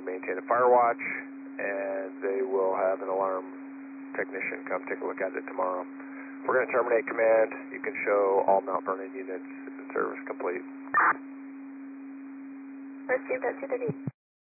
maintain a fire watch, and they will have an alarm technician come take a look at it tomorrow. We're going to terminate command. You can show all Mount Vernon units in service complete. Received at 2:30.